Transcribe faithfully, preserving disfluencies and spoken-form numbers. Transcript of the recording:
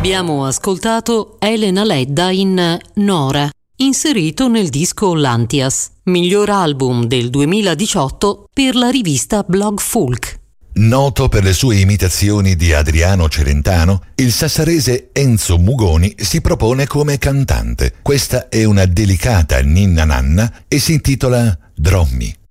Abbiamo ascoltato Elena Ledda in Nora, inserito nel disco Lantias, miglior album del duemiladiciotto per la rivista Blog Folk. Noto per le sue imitazioni di Adriano Celentano, il sassarese Enzo Mugoni si propone come cantante. Questa è una delicata ninna nanna e si intitola Drommi.